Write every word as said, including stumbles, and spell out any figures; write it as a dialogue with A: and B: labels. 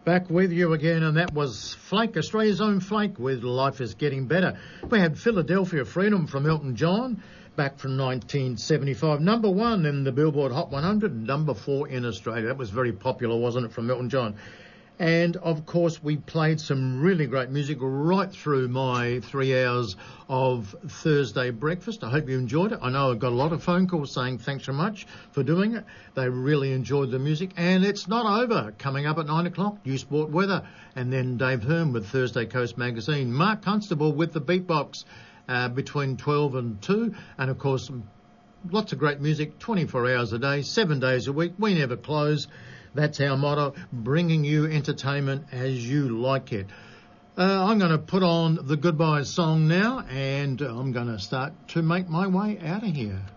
A: Back with you again, and that was Flake, Australia's own Flake, with Life is Getting Better. We had Philadelphia Freedom from Elton John, back from nineteen seventy-five. Number one in the Billboard Hot one hundred, number four in Australia. That was very popular, wasn't it, from Elton John? And, of course, we played some really great music right through my three hours of Thursday breakfast. I hope you enjoyed it. I know I've got a lot of phone calls saying thanks so much for doing it. They really enjoyed the music. And it's not over. Coming up at nine o'clock, New Sport Weather. And then Dave Hearn with Thursday Coast Magazine. Mark Constable with the Beatbox uh, between twelve and two. And, of course, lots of great music, twenty-four hours a day, seven days a week. We never close. That's our motto, bringing you entertainment as you like it. Uh, I'm going to put on the goodbye song now, and I'm going to start to make my way out of here.